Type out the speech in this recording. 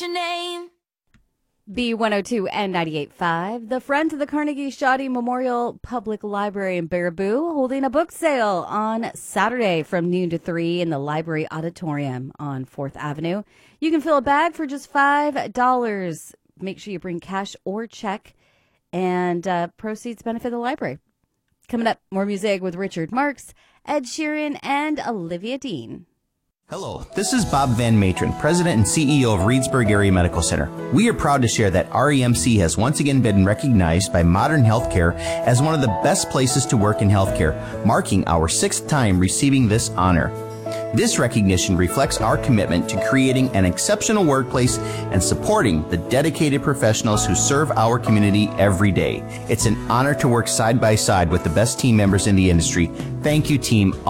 your name? B102 and 98.5, the Friends of the Carnegie Shoddy Memorial Public Library in Baraboo holding a book sale on Saturday from noon to 3 in the library auditorium on 4th Avenue. You can fill a bag for just $5. Make sure you bring cash or check, and proceeds benefit the library. Coming up, more music with Richard Marx, Ed Sheeran, and Olivia Dean. Hello, this is Bob Van Matron, President and CEO of Reedsburg Area Medical Center. We are proud to share that REMC has once again been recognized by Modern Healthcare as one of the best places to work in healthcare, marking our 6th time receiving this honor. This recognition reflects our commitment to creating an exceptional workplace and supporting the dedicated professionals who serve our community every day. It's an honor to work side by side with the best team members in the industry. Thank you, team.